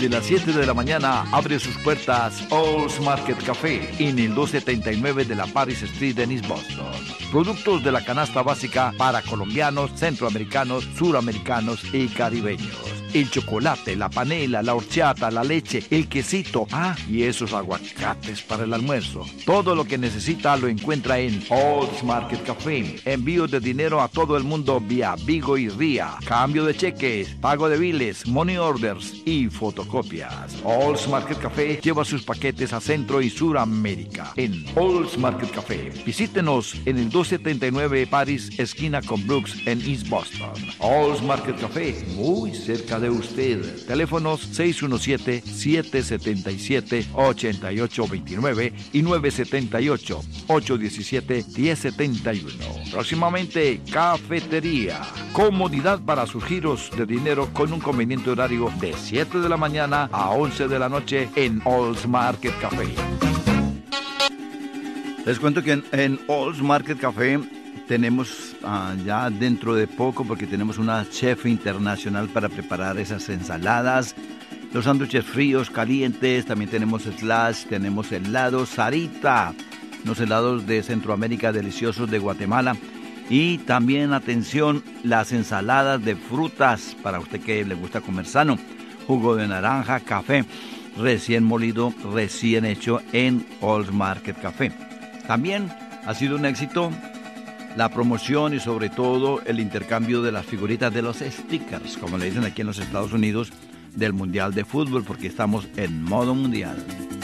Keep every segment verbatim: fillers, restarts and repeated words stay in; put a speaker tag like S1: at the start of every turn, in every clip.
S1: Desde las siete de la mañana abre sus puertas All's Market Café en el doscientos setenta y nueve de la Paris Street en East Boston. Productos de la canasta básica para colombianos, centroamericanos, suramericanos y caribeños. El chocolate, la panela, la horchata, la leche, el quesito, ah, y esos aguacates para el almuerzo. Todo lo que necesita lo encuentra en All's Market Café. Envío de dinero a todo el mundo vía Vigo y Ría. Cambio de cheques, pago de biles, money orders y fotocopias. All's Market Café lleva sus paquetes a Centro y Suramérica. En All's Market Café. Visítenos en el doscientos setenta y nueve Paris, esquina con Brooks en East Boston. All's Market Café, muy cerca de usted. Teléfonos seis uno siete, siete siete siete, ocho ocho dos nueve y nueve siete ocho, ocho uno siete, uno cero siete uno. Próximamente, cafetería. Comodidad para sus giros de dinero con un conveniente horario de siete de la mañana a once de la noche en All's Market Café. Les cuento que en, en All's Market Café tenemos uh, ya dentro de poco, porque tenemos una chef internacional para preparar esas ensaladas, los sándwiches fríos, calientes, también tenemos slash, tenemos helados, Sarita, los helados de Centroamérica deliciosos de Guatemala, y también, atención, las ensaladas de frutas para usted que le gusta comer sano, jugo de naranja, café, recién molido, recién hecho en All's Market Café. También ha sido un éxito la promoción y sobre todo el intercambio de las figuritas, de los stickers, como le dicen aquí en los Estados Unidos, del Mundial de Fútbol, porque estamos en modo mundial.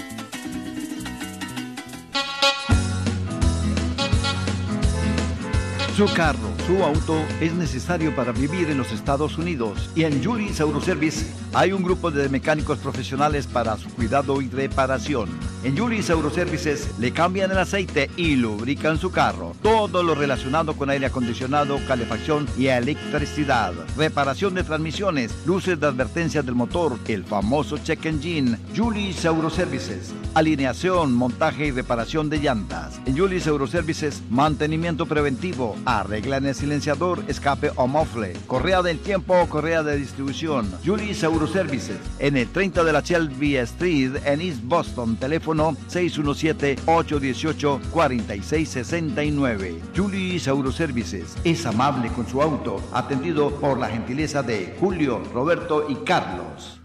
S1: Su carro, su auto es necesario para vivir en los Estados Unidos, y en Julius Autoservice hay un grupo de mecánicos profesionales para su cuidado y reparación. En Julius Autoservices le cambian el aceite y lubrican su carro. Todo lo relacionado con aire acondicionado, calefacción y electricidad. Reparación de transmisiones, luces de advertencia del motor, el famoso check engine. Julius Autoservices. Alineación, montaje y reparación de llantas. En Julius Autoservices, mantenimiento preventivo. Arreglan el silenciador, escape o mofle. Correa del tiempo o correa de distribución. Julius Autoservices. En el treinta de la Shelby Street en East Boston. Teléfono seis uno siete, ocho uno ocho, cuatro seis seis nueve. Julius Autoservices es amable con su auto, atendido por la gentileza de Julio, Roberto y Carlos.